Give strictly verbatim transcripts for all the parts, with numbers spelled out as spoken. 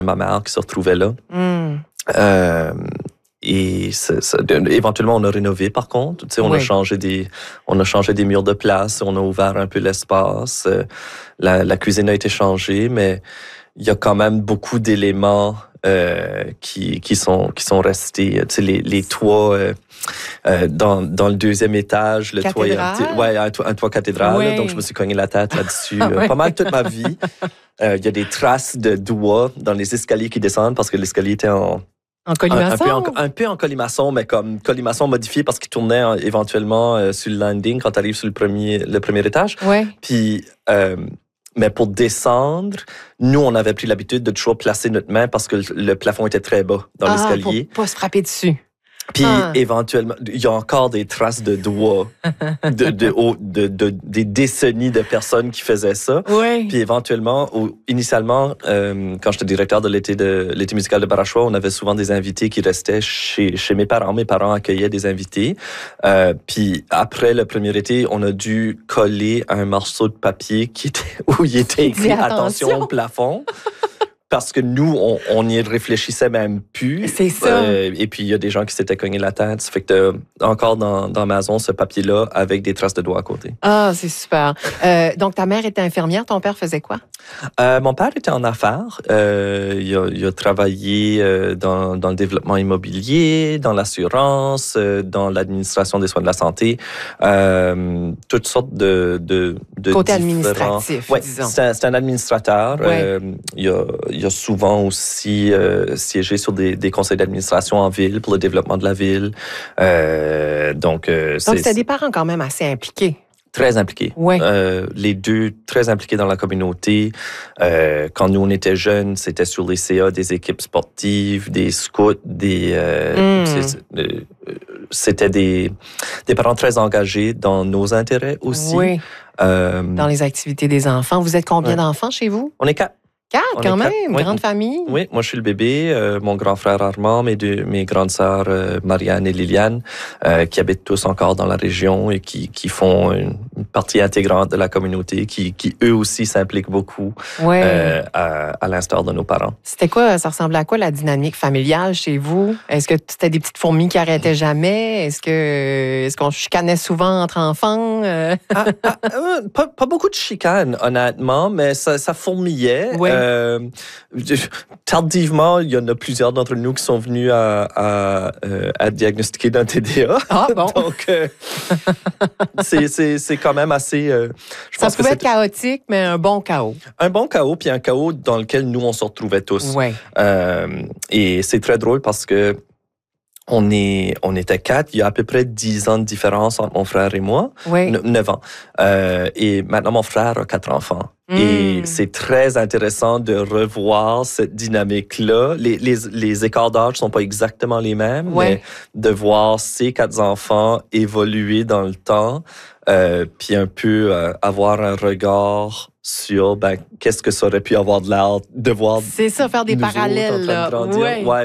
ma mère qui se retrouvait là. Mm. Euh, et ça, ça, éventuellement, on a rénové par contre. Tu sais, on, oui. a changé des, on a changé des murs de place, on a ouvert un peu l'espace. La, la cuisine a été changée, mais il y a quand même beaucoup d'éléments euh, qui, qui, sont, qui sont restés. Tu sais, les, les toits... Euh, Euh, dans, dans le deuxième étage, le cathédrale. toit, un, ouais, un toit, un toit cathédrale. Oui. Donc, je me suis cogné la tête là-dessus ah, oui. euh, pas mal toute ma vie. Il euh, y a des traces de doigts dans les escaliers qui descendent parce que l'escalier était en... En colimaçon? Un, un, peu en, un peu en colimaçon, mais comme colimaçon modifié parce qu'il tournait euh, éventuellement euh, sur le landing quand tu arrives sur le premier, le premier étage. Oui. Puis... Euh, Mais pour descendre, nous, on avait pris l'habitude de toujours placer notre main parce que le, le plafond était très bas dans ah, l'escalier. Pour pas se frapper dessus. Puis, ah. éventuellement, il y a encore des traces de doigts de, de, de, de, de, des décennies de personnes qui faisaient ça. Oui. Puis, éventuellement, au, initialement, euh, quand j'étais directeur de l'été, de l'été musical de Barachois, on avait souvent des invités qui restaient chez, chez mes parents. Mes parents accueillaient des invités. Euh, puis, après le premier été, on a dû coller un morceau de papier qui était, où il était écrit « Attention au plafond ». Parce que nous, on, on y réfléchissait même plus. C'est ça. Euh, et puis, il y a des gens qui s'étaient cognés la tête. Ça fait que t'as encore dans, dans ma maison ce papier-là avec des traces de doigts à côté. Ah, c'est super. Euh, donc, ta mère était infirmière. Ton père faisait quoi? Euh, mon père était en affaires. Euh, il, a, il a travaillé euh, dans, dans le développement immobilier, dans l'assurance, euh, dans l'administration des soins de la santé. Euh, toutes sortes de... de, de Côté différents... administratif, ouais, disons. C'est un, c'est un administrateur. Ouais. Euh, il, a, il a souvent aussi euh, siégé sur des, des conseils d'administration en ville pour le développement de la ville. Euh, donc, euh, donc, c'était des parents quand même assez impliqués. Très impliqués. Ouais. Euh, les deux, très impliqués dans la communauté. Euh, quand nous, on était jeunes, c'était sur les C A des équipes sportives, des scouts, des... Euh, mm. euh, c'était des, des parents très engagés dans nos intérêts aussi. Oui. Euh, dans les activités des enfants. Vous êtes combien ouais. d'enfants chez vous? On est quatre. Quatre, on quand même, quatre. Oui. grande famille. Oui, moi je suis le bébé, euh, mon grand frère Armand, mes deux, mes grandes sœurs euh, Marianne et Liliane, euh, qui habitent tous encore dans la région et qui qui font une partie intégrante de la communauté, qui qui eux aussi s'impliquent beaucoup, ouais. euh, à, à l'instar de nos parents. C'était quoi, ça ressemblait à quoi la dynamique familiale chez vous? Est-ce que c'était des petites fourmis qui arrêtaient jamais? Est-ce que est-ce qu'on chicanait souvent entre enfants? Euh... ah, ah, euh, pas, pas beaucoup de chicanes, honnêtement, mais ça, ça fourmillait. Ouais. Euh, tardivement, il y en a plusieurs d'entre nous qui sont venus à, à, à diagnostiquer d'un T D A. Ah bon? Donc, euh, c'est, c'est, c'est quand même assez... Euh, je ça pense pouvait que être chaotique, mais un bon chaos. Un bon chaos, puis un chaos dans lequel nous, on se retrouvait tous. Ouais. Euh, et c'est très drôle parce que On, est, on était quatre. Il y a à peu près dix ans de différence entre mon frère et moi. Oui. neuf ans. Euh, et maintenant, mon frère a quatre enfants. Mm. Et c'est très intéressant de revoir cette dynamique-là. Les, les, les écarts d'âge ne sont pas exactement les mêmes, ouais. mais de voir ces quatre enfants évoluer dans le temps, euh, puis un peu euh, avoir un regard sur ben, qu'est-ce que ça aurait pu avoir de l'air de voir. C'est ça, faire des parallèles. Là. Ouais. ouais.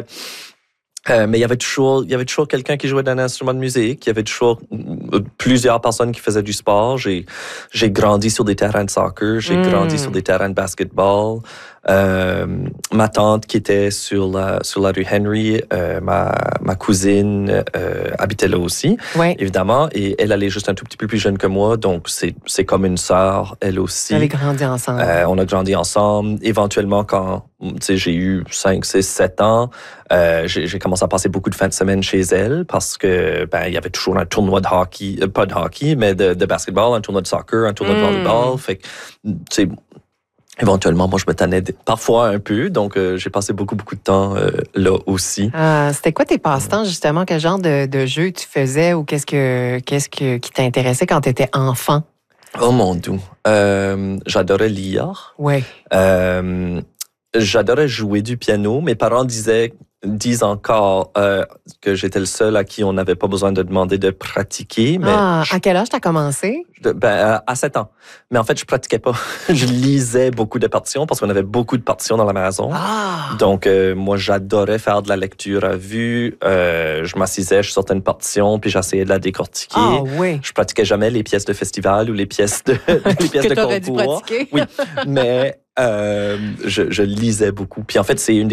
Euh, mais il y avait toujours, il y avait toujours quelqu'un qui jouait d'un instrument de musique. Il y avait toujours plusieurs personnes qui faisaient du sport. J'ai, j'ai grandi sur des terrains de soccer. J'ai mm. grandi sur des terrains de basketball. Euh, ma tante qui était sur la sur la rue Henry, euh, ma ma cousine euh, habitait là aussi, ouais. évidemment, et elle elle est juste un tout petit peu plus jeune que moi, donc c'est c'est comme une sœur, elle aussi. Vous avez grandi ensemble. Euh, on a grandi ensemble. Éventuellement, quand tu sais j'ai eu cinq, six, sept ans, euh, j'ai, j'ai commencé à passer beaucoup de fins de semaine chez elle parce que ben il y avait toujours un tournoi de hockey, euh, pas de hockey, mais de, de basketball, un tournoi de soccer, un tournoi mm. de volleyball. Fait que tu sais. Éventuellement, moi, je me tannais parfois un peu, donc euh, j'ai passé beaucoup, beaucoup de temps euh, là aussi. Euh, c'était quoi tes passe-temps, justement? Quel genre de, de jeu tu faisais ou qu'est-ce, que, qu'est-ce que, qui t'intéressait quand tu étais enfant? Oh mon Dieu! Euh, j'adorais lire. Oui. Euh, j'adorais jouer du piano. Mes parents disaient... disent encore euh, que j'étais le seul à qui on n'avait pas besoin de demander de pratiquer. Mais ah, je, à quel âge t'as commencé? Je, ben, à sept ans. Mais en fait, je pratiquais pas. Je lisais beaucoup de partitions parce qu'on avait beaucoup de partitions dans la maison. Ah. Donc, euh, moi, j'adorais faire de la lecture à vue. Euh, je m'assisais, je sortais une partition, puis j'essayais de la décortiquer. Ah oui. Je pratiquais jamais les pièces de festival ou les pièces de, les pièces que de t'aurais dû concours. pratiquer. Oui, mais euh, je, je lisais beaucoup. Puis en fait, c'est une des